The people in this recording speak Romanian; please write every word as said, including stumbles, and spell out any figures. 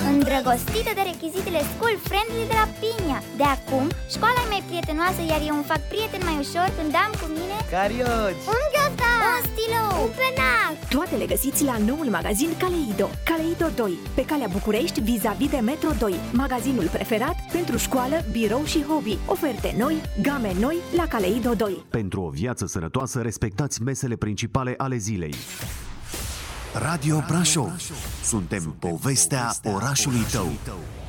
Îndrăgostită de rechizitele school friendly de la Pinia. De acum, școala e mai prietenoasă, iar eu îmi fac prieten mai ușor când am cu mine carioci, un ghiozdan, un stilou, un penac. Toate le găsiți la noul magazin Caleido. Caleido doi, pe calea București, vis-a-vis de Metro doi. Magazinul preferat pentru școală, birou și hobby. Oferte noi, game noi la Caleido doi. Pentru o viață sănătoasă, respectați mesele principale ale zilei. Radio Brașov. Suntem povestea orașului tău.